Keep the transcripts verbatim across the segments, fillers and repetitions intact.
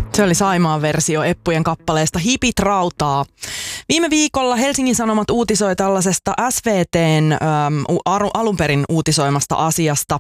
Se oli Saimaan versio Eppujen kappaleesta Hipit rautaa. Viime viikolla Helsingin Sanomat uutisoi tällaisesta S V T:n äm, alun perin uutisoimasta asiasta.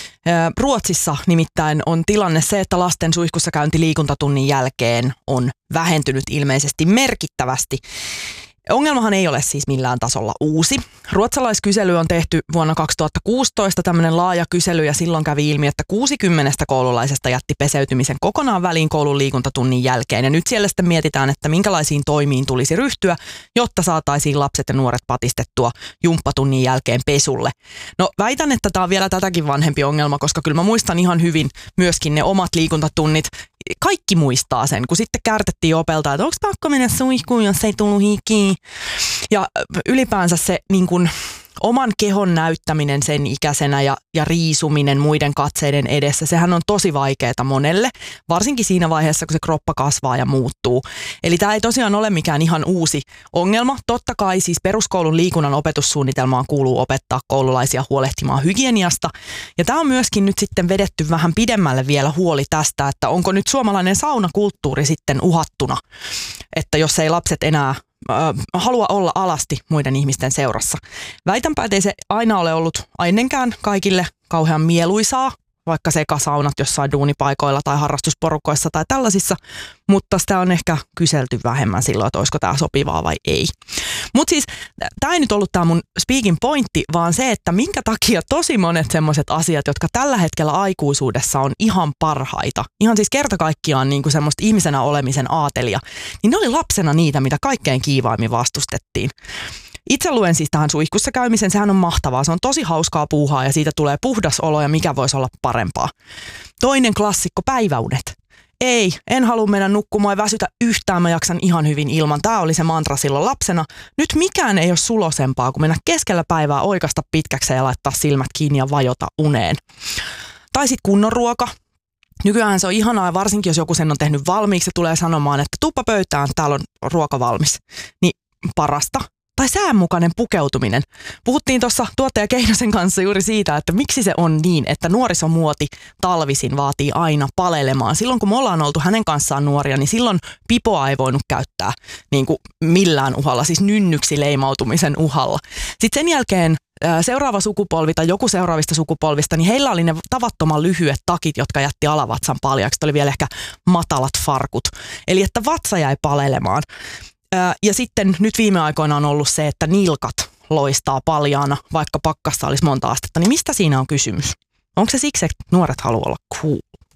Ä, Ruotsissa nimittäin on tilanne se, että lasten suihkussa käynti liikuntatunnin jälkeen on vähentynyt ilmeisesti merkittävästi. Ongelmahan ei ole siis millään tasolla uusi. Ruotsalaiskysely on tehty vuonna kaksituhattakuusitoista, tämmöinen laaja kysely, ja silloin kävi ilmi, että kuusikymmentä koululaisesta jätti peseytymisen kokonaan väliin koulun liikuntatunnin jälkeen. Ja nyt siellä sitten mietitään, että minkälaisiin toimiin tulisi ryhtyä, jotta saataisiin lapset ja nuoret patistettua jumppatunnin jälkeen pesulle. No väitän, että tämä on vielä tätäkin vanhempi ongelma, koska kyllä mä muistan ihan hyvin myöskin ne omat liikuntatunnit. Kaikki muistaa sen, kun sitten kärtettiin opelta, että onko pakko mennä suihkuun, jos ei tullut hikiin. Ja ylipäänsä se niin kuin oman kehon näyttäminen sen ikäisenä ja, ja riisuminen muiden katseiden edessä, sehän on tosi vaikeaa monelle, varsinkin siinä vaiheessa, kun se kroppa kasvaa ja muuttuu. Eli tämä ei tosiaan ole mikään ihan uusi ongelma. Totta kai siis peruskoulun liikunnan opetussuunnitelmaan kuuluu opettaa koululaisia huolehtimaan hygieniasta. Ja tämä on myöskin nyt sitten vedetty vähän pidemmälle vielä huoli tästä, että onko nyt suomalainen saunakulttuuri sitten uhattuna, että jos ei lapset enää halua olla alasti muiden ihmisten seurassa. Väitänpä, ettei se aina ole ollut ennenkään kaikille kauhean mieluisaa, vaikka sekasaunat jossain duunipaikoilla tai harrastusporukoissa tai tällaisissa, mutta sitä on ehkä kyselty vähemmän silloin, että olisiko tämä sopivaa vai ei. Mutta siis tämä ei nyt ollut tämä mun speaking pointti, vaan se, että minkä takia tosi monet semmoiset asiat, jotka tällä hetkellä aikuisuudessa on ihan parhaita, ihan siis kerta kaikkiaan niin kuin semmoista ihmisenä olemisen aatelia, niin ne oli lapsena niitä, mitä kaikkein kiivaimmin vastustettiin. Itse luen siis tähän suihkussa käymisen, sehän on mahtavaa, se on tosi hauskaa puuhaa ja siitä tulee puhdas olo ja mikä voisi olla parempaa. Toinen klassikko, päiväunet. Ei, en halua mennä nukkumaan ja väsytä yhtään, mä jaksan ihan hyvin ilman. Tämä oli se mantra silloin lapsena. Nyt mikään ei ole sulosempaa kuin mennä keskellä päivää oikasta pitkäksi ja laittaa silmät kiinni ja vajota uneen. Tai sitten kunnon ruoka. Nykyään se on ihanaa, varsinkin jos joku sen on tehnyt valmiiksi ja tulee sanomaan, että tuppa pöytään, täällä on ruoka valmis. Niin parasta. Tai säänmukainen pukeutuminen. Puhuttiin tuossa tuottaja Keinosen kanssa juuri siitä, että miksi se on niin, että nuorisomuoti talvisin vaatii aina palelemaan. Silloin kun me ollaan oltu hänen kanssaan nuoria, niin silloin pipoa ei voinut käyttää niin kuin millään uhalla, siis nynnyksi leimautumisen uhalla. Sitten sen jälkeen seuraava sukupolvi tai joku seuraavista sukupolvista, niin heillä oli ne tavattoman lyhyet takit, jotka jätti alavatsan paljaksi. Oli vielä ehkä matalat farkut. Eli että vatsa jäi palelemaan. Ja sitten nyt viime aikoina on ollut se, että nilkat loistaa paljaana, vaikka pakkasta olisi monta astetta. Niin mistä siinä on kysymys? Onko se siksi, että nuoret haluaa olla cool?